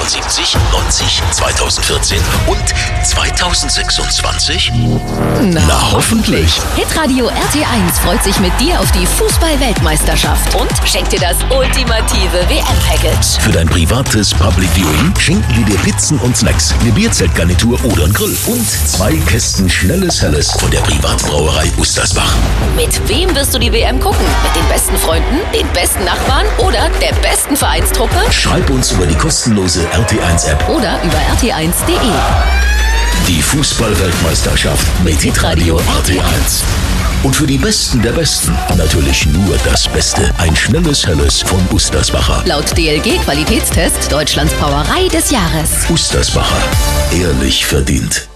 1979, 90, 2014 und 2026? Na hoffentlich. Hitradio RT1 freut sich mit dir auf die Fußball-Weltmeisterschaft und schenkt dir das ultimative WM-Package. Für dein privates Public Viewing schenken wir dir Pizzen und Snacks, eine Bierzeltgarnitur oder einen Grill und 2 Kästen schnelles Helles von der Privatbrauerei Ustersbach. Mit wem wirst du die WM gucken? Mit den besten Freunden, den besten Nachbarn oder der besten Vereinstruppe? Schreib uns über die kostenlose RT1-App oder über rt1.de. Die Fußball-Weltmeisterschaft mit Hitradio RT1. Und für die Besten der Besten natürlich nur das Beste. Ein schnelles Helles von Ustersbacher. Laut DLG-Qualitätstest Deutschlands Brauerei des Jahres. Ustersbacher. Ehrlich verdient.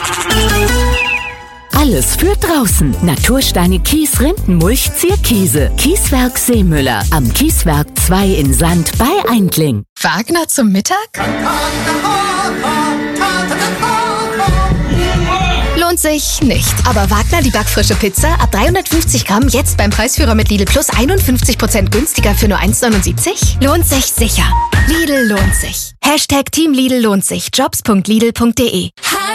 Alles für draußen. Natursteine, Kies, Rindenmulch, Zierkiese. Kieswerk Seemüller. Am Kieswerk 2 in Sand bei Eindling. Wagner zum Mittag? Lohnt sich nicht. Aber Wagner, die backfrische Pizza, ab 350 Gramm, jetzt beim Preisführer mit Lidl Plus 51% günstiger für nur 1,79? Lohnt sich sicher. Lidl lohnt sich. Hashtag Team Lidl lohnt sich. Jobs.lidl.de.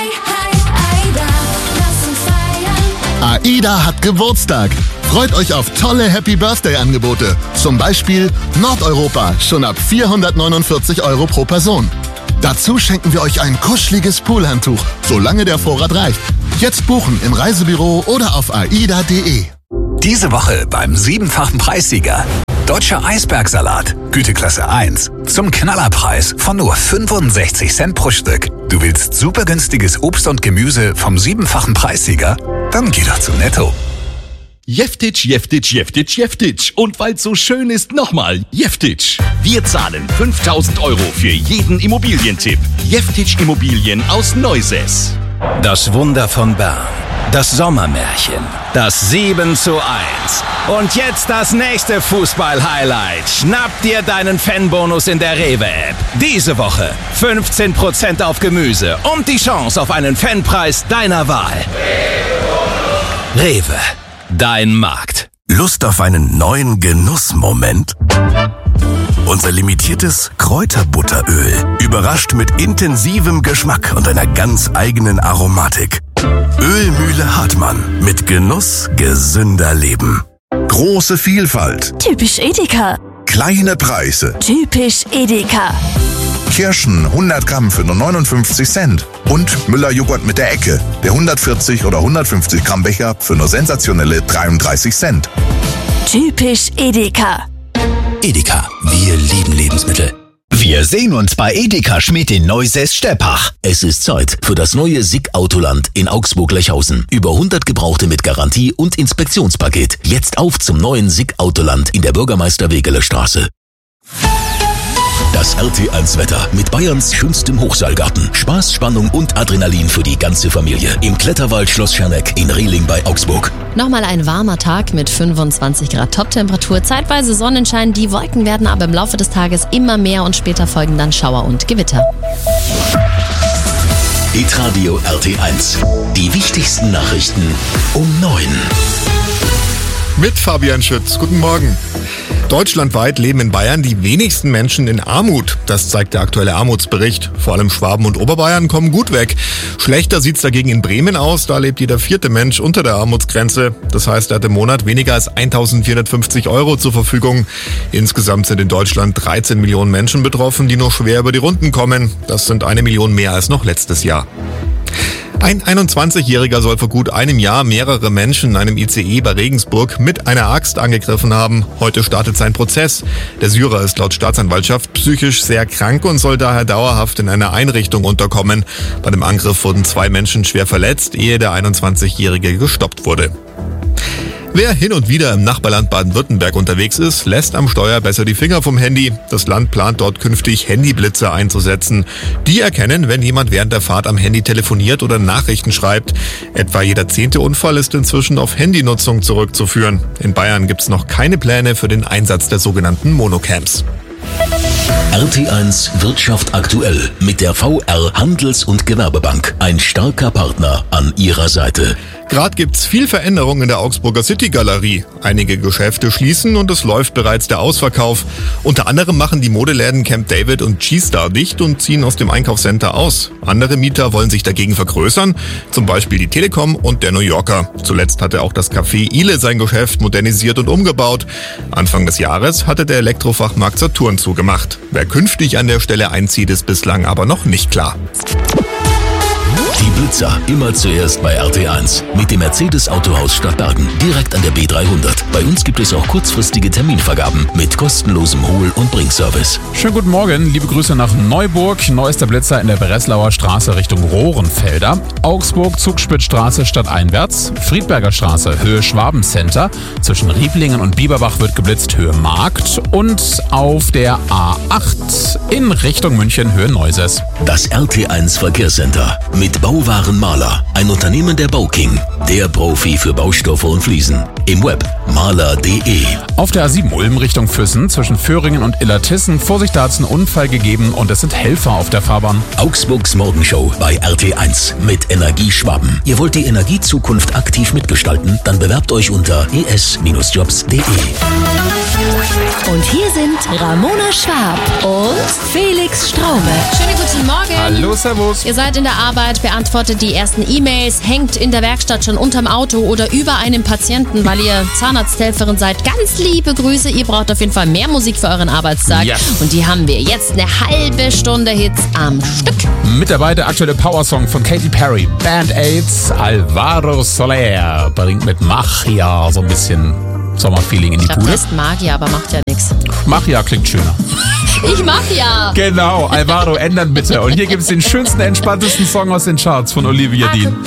AIDA hat Geburtstag. Freut euch auf tolle Happy-Birthday-Angebote. Zum Beispiel Nordeuropa, schon ab 449 € pro Person. Dazu schenken wir euch ein kuscheliges Poolhandtuch, solange der Vorrat reicht. Jetzt buchen im Reisebüro oder auf aida.de. Diese Woche beim 7-fachen Preissieger. Deutscher Eisbergsalat, Güteklasse 1, zum Knallerpreis von nur 65 Cent pro Stück. Du willst super günstiges Obst und Gemüse vom 7-fachen Preissieger? Dann geh doch zu Netto. Jeftitsch, Jeftitsch, Jeftitsch, Jeftitsch. Und weil's so schön ist, nochmal Jeftitsch. Wir zahlen 5.000 € für jeden Immobilientipp. Jeftitsch Immobilien aus Neusäß. Das Wunder von Bern. Das Sommermärchen. Das 7:1. Und jetzt das nächste Fußball-Highlight. Schnapp dir deinen Fanbonus in der Rewe-App. Diese Woche 15% auf Gemüse und die Chance auf einen Fanpreis deiner Wahl. Rewe. Dein Markt. Lust auf einen neuen Genussmoment? Unser limitiertes Kräuterbutteröl überrascht mit intensivem Geschmack und einer ganz eigenen Aromatik. Ölmühle Hartmann. Mit Genuss gesünder Leben. Große Vielfalt. Typisch Edeka. Kleine Preise. Typisch Edeka. Kirschen 100 Gramm für nur 59 Cent. Und Müller-Joghurt mit der Ecke. Der 140 oder 150 Gramm Becher für nur sensationelle 33 Cent. Typisch Edeka. Edeka. Wir lieben Lebensmittel. Wir sehen uns bei Edeka Schmidt in Neusäß-Steppach. Es ist Zeit für das neue SICK Autoland in Augsburg-Lechhausen. Über 100 Gebrauchte mit Garantie und Inspektionspaket. Jetzt auf zum neuen SICK Autoland in der Bürgermeister-Wegeler-Straße. Das RT1-Wetter mit Bayerns schönstem Hochseilgarten. Spaß, Spannung und Adrenalin für die ganze Familie. Im Kletterwald Schloss Scherneck in Rehling bei Augsburg. Nochmal ein warmer Tag mit 25 Grad Toptemperatur, zeitweise Sonnenschein. Die Wolken werden aber im Laufe des Tages immer mehr und später folgen dann Schauer und Gewitter. Hitradio RT1. Die wichtigsten Nachrichten um 9. Mit Fabian Schütz. Guten Morgen. Deutschlandweit leben in Bayern die wenigsten Menschen in Armut. Das zeigt der aktuelle Armutsbericht. Vor allem Schwaben und Oberbayern kommen gut weg. Schlechter sieht's dagegen in Bremen aus. Da lebt jeder 4. Mensch unter der Armutsgrenze. Das heißt, er hat im Monat weniger als 1.450 € zur Verfügung. Insgesamt sind in Deutschland 13 Millionen Menschen betroffen, die nur schwer über die Runden kommen. Das sind 1 Million mehr als noch letztes Jahr. Ein 21-Jähriger soll vor gut einem Jahr mehrere Menschen in einem ICE bei Regensburg mit einer Axt angegriffen haben. Heute startet sein Prozess. Der Syrer ist laut Staatsanwaltschaft psychisch sehr krank und soll daher dauerhaft in einer Einrichtung unterkommen. Bei dem Angriff wurden 2 Menschen schwer verletzt, ehe der 21-Jährige gestoppt wurde. Wer hin und wieder im Nachbarland Baden-Württemberg unterwegs ist, lässt am Steuer besser die Finger vom Handy. Das Land plant dort künftig Handyblitzer einzusetzen. Die erkennen, wenn jemand während der Fahrt am Handy telefoniert oder Nachrichten schreibt. Etwa jeder 10. Unfall ist inzwischen auf Handynutzung zurückzuführen. In Bayern gibt's noch keine Pläne für den Einsatz der sogenannten Monocams. RT1 Wirtschaft aktuell mit der VR Handels- und Gewerbebank. Ein starker Partner an Ihrer Seite. Gerade gibt's viel Veränderung in der Augsburger City-Galerie. Einige Geschäfte schließen und es läuft bereits der Ausverkauf. Unter anderem machen die Modeläden Camp David und G-Star dicht und ziehen aus dem Einkaufscenter aus. Andere Mieter wollen sich dagegen vergrößern, zum Beispiel die Telekom und der New Yorker. Zuletzt hatte auch das Café Ile sein Geschäft modernisiert und umgebaut. Anfang des Jahres hatte der Elektrofachmarkt Saturn zugemacht. Wer künftig an der Stelle einzieht, ist bislang aber noch nicht klar. Die Blitzer immer zuerst bei RT1 mit dem Mercedes Autohaus Stadtbergen direkt an der B300. Bei uns gibt es auch kurzfristige Terminvergaben mit kostenlosem Hol- und Bringservice. Schönen guten Morgen, liebe Grüße nach Neuburg. Neuester Blitzer in der Breslauer Straße Richtung Rohrenfelder. Augsburg, Zugspitzstraße stadteinwärts. Friedberger Straße, Höhe Schwabencenter. Zwischen Rieblingen und Bieberbach wird geblitzt, Höhe Markt. Und auf der A8 in Richtung München, Höhe Neuses. Das RT1 Verkehrscenter mit Bauwaren Maler, ein Unternehmen der Bauking, der Profi für Baustoffe und Fliesen. Im Web maler.de. Auf der A7 Ulm Richtung Füssen zwischen Föhringen und Illertissen. Vorsicht, da hat es einen Unfall gegeben und es sind Helfer auf der Fahrbahn. Augsburgs Morgenshow bei RT1 mit Energie Schwaben. Ihr wollt die Energiezukunft aktiv mitgestalten? Dann bewerbt euch unter es-jobs.de. Und hier sind Ramona Schwab und Felix Straume. Schönen guten Morgen. Hallo, servus. Ihr seid in der Arbeit, beantwortet die ersten E-Mails, hängt in der Werkstatt schon unterm Auto oder über einem Patienten, weil ihr Zahnarzthelferin seid. Ganz liebe Grüße. Ihr braucht auf jeden Fall mehr Musik für euren Arbeitstag. Ja. Und die haben wir jetzt eine halbe Stunde Hits am Stück. Mit dabei der aktuelle Powersong von Katy Perry. Band-Aids, Alvaro Soler bringt mit Magia so ein bisschen Sommerfeeling in die Ich glaube, Bude. das ist Magia, aber macht ja nichts. Magia klingt schöner. Ich mach ja. Genau, Alvaro, ändern bitte. Und hier gibt es den schönsten, entspanntesten Song aus den Charts von Olivia Dean.